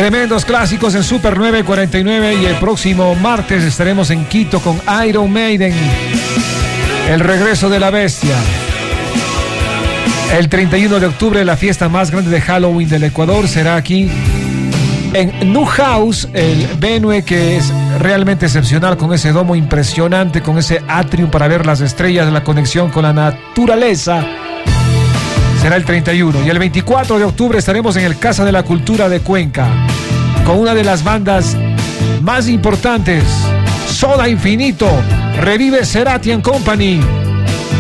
Tremendos clásicos en Super 949 y el próximo martes estaremos en Quito con Iron Maiden, el regreso de la bestia. El 31 de octubre, la fiesta más grande de Halloween del Ecuador será aquí en New House, el venue que es realmente excepcional, con ese domo impresionante, con ese atrium para ver las estrellas, la conexión con la naturaleza. Será el 31. Y el 24 de octubre estaremos en el Casa de la Cultura de Cuenca con una de las bandas más importantes, Soda Infinito. Revive Cerati & Company.